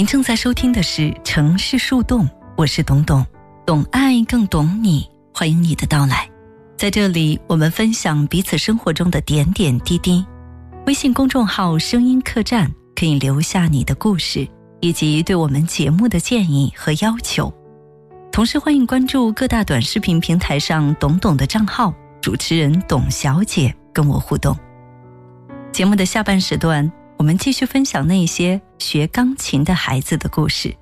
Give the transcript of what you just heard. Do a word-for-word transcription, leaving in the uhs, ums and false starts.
您正在收听的是城市树洞，我是董董，懂爱更懂你，欢迎你的到来。在这里我们分享彼此生活中的点点滴滴。微信公众号声音客栈可以留下你的故事以及对我们节目的建议和要求，同时欢迎关注各大短视频平台上董董的账号，主持人董小姐跟我互动。节目的下半时段，我们继续分享那些学钢琴的孩子的故事。